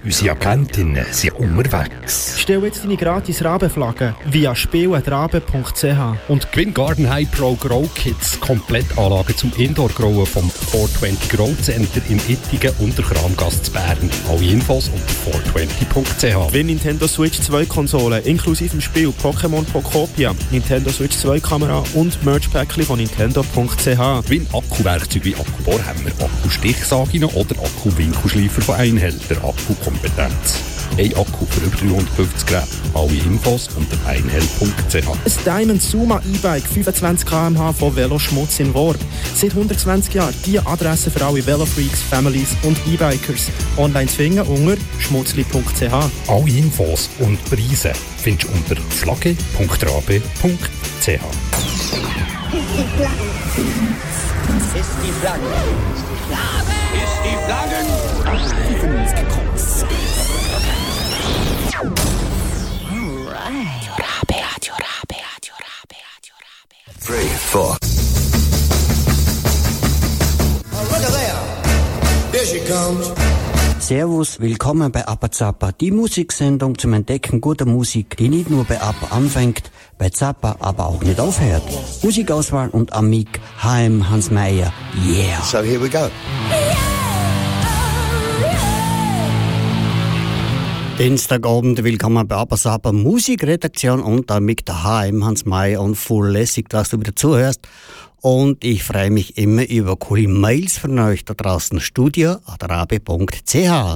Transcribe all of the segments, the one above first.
Unsere Agentinnen sind unterwegs. Stell jetzt deine gratis Rabenflagge via spiel@rabe.ch und gewinn Garden High Pro Grow Kits, Komplettanlage zum Indoor-Growen vom 420 Grow Center in Ittigen und der Kramgasse zu Bern. Alle Infos unter 420.ch. Gewinn Nintendo Switch 2 Konsole inklusive dem Spiel Pokémon Pokopia, Nintendo Switch 2 Kamera und Merch-Päckchen von Nintendo.ch. Gewinn Akkuwerkzeuge wie Akkubohrhämmer, Akku-Stichsaginen oder Akku-Winkelschleifer von Einhälter. Akkukompetenz. Ein Akku für über 350 Geräte. Alle Infos unter einhell.ch. Ein Diamond Suma E-Bike 25 km/h von Veloschmutz in Worb. Seit 120 Jahren die Adresse für alle Velofreaks, Families und E-Bikers. Online zu finden unter schmutzli.ch. Alle Infos und Preise findest du unter flagge.rabe.ch. Ist die Flagge. Ist die Flagge. Radio Rabe. 3, 4. Oh, look at there. There she comes. Servus, willkommen bei Appa Zappa, die Musiksendung zum Entdecken guter Musik, die nicht nur bei Appa anfängt, bei Zappa aber auch nicht aufhört. Musikauswahl und Amik, HM Hans Meyer, yeah! So here we go. Dienstagabend, willkommen bei Appa Zappa, Musikredaktion und damit der HM Hans Meyer und voll lässig, dass du wieder zuhörst. Und ich freue mich immer über coole Mails von euch da draußen. studio@rabe.ch. Oh yeah.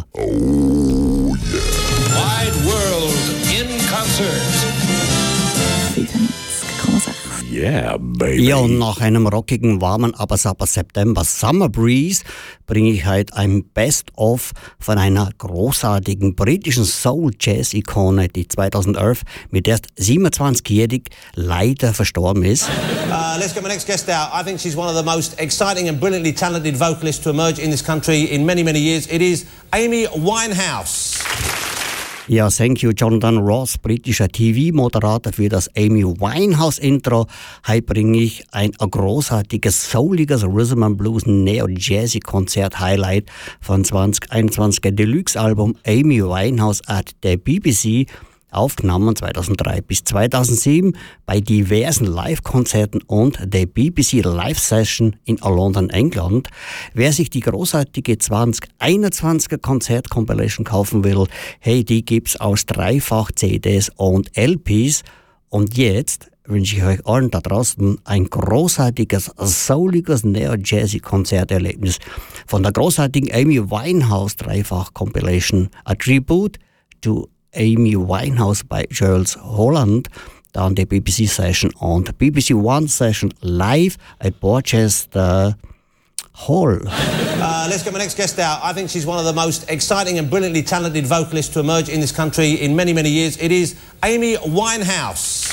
Wide World in Concert. Yeah, baby. Ja, und nach einem rockigen, warmen Appa Zappa September Summer Breeze bringe ich heute ein Best-of von einer großartigen britischen Soul-Jazz-Ikone, die 2011 mit erst 27-jährig leider verstorben ist. Let's get my next guest out. I think she's one of the most exciting and brilliantly talented vocalists to emerge in this country in many, many years. It is Amy Winehouse. Ja, thank you, Jonathan Ross, britischer TV-Moderator für das Amy Winehouse-Intro. Heute bringe ich ein großartiges, souliges Rhythm and Blues Neo-Jazzy-Konzert-Highlight von 2021er Deluxe-Album Amy Winehouse at der BBC, aufgenommen 2003 bis 2007 bei diversen Live-Konzerten und der BBC Live-Session in London, England. Wer sich die großartige 2021er Konzert-Compilation kaufen will, hey, die gibt's aus 3-fach CDs und LPs. Und jetzt wünsche ich euch allen da draußen ein großartiges, souliges Neo-Jazzy-Konzerterlebnis von der großartigen Amy Winehouse 3-fach Compilation, A Tribute to Amy Winehouse bei Giles Holland, dann die BBC Session und BBC One Session live at Borchester Hall. Let's get my next guest out. I think she's one of the most exciting and brilliantly talented vocalists to emerge in this country in many, many years. It is Amy Winehouse.